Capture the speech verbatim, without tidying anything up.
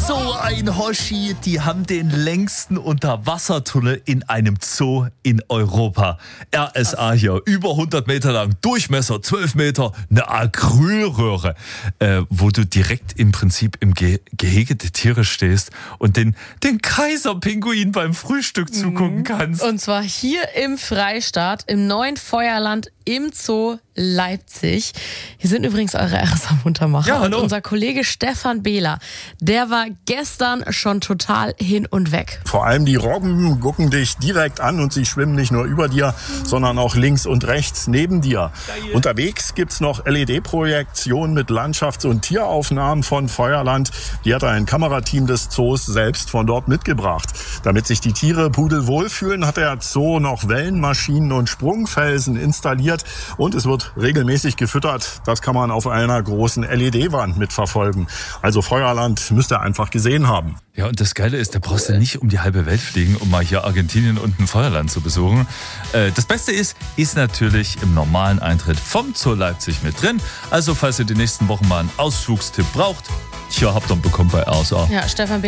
So ein Hoshi, die haben den längsten Unterwassertunnel in einem Zoo in Europa. R S A hier, über hundert Meter lang, Durchmesser zwölf Meter, eine Acrylröhre, äh, wo du direkt im Prinzip im Ge- Gehege der Tiere stehst und den, den Kaiserpinguin beim Frühstück zugucken kannst. Und zwar hier im Freistaat, im neuen Feuerland im Zoo Leipzig. Hier sind übrigens eure R S A-Muntermacher. Ja, hallo. Und unser Kollege Stefan Behler, der war gestern schon total hin und weg. Vor allem die Robben gucken dich direkt an und sie schwimmen nicht nur über dir, sondern auch links und rechts neben dir. Geil. Unterwegs gibt's noch L E D-Projektionen mit Landschafts- und Tieraufnahmen von Feuerland. Die hat ein Kamerateam des Zoos selbst von dort mitgebracht. Damit sich die Tiere pudelwohl fühlen, hat der Zoo noch Wellenmaschinen und Sprungfelsen installiert und es wird regelmäßig gefüttert. Das kann man auf einer großen L E D-Wand mitverfolgen. Also Feuerland müsst ihr einfach gesehen haben. Ja, und das Geile ist, da brauchst du nicht um die halbe Welt fliegen, um mal hier Argentinien und ein Feuerland zu besuchen. Äh, das Beste ist, ist natürlich im normalen Eintritt vom Zoo Leipzig mit drin. Also falls ihr die nächsten Wochen mal einen Ausflugstipp braucht, hier habt ihr ihn bekommen bei R S A. Ja, Stefan Behler